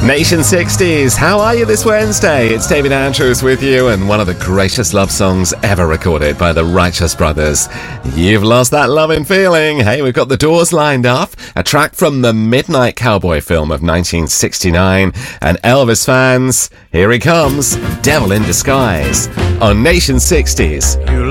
Nation 60s, how are you this Wednesday? It's David Andrews with you, and one of the greatest love songs ever recorded by the Righteous Brothers. You've lost that loving feeling. Hey, we've got The Doors lined up, a track from the Midnight Cowboy film of 1969, and Elvis fans, here he comes, Devil in Disguise, on Nation 60s. You